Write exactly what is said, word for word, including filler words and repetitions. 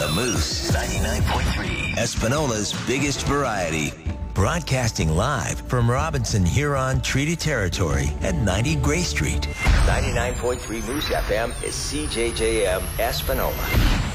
The Moose, ninety-nine point three, Espanola's biggest variety. Broadcasting live from Robinson Huron Treaty Territory at ninety Gray Street. ninety-nine point three Moose F M is C J J M Espanola.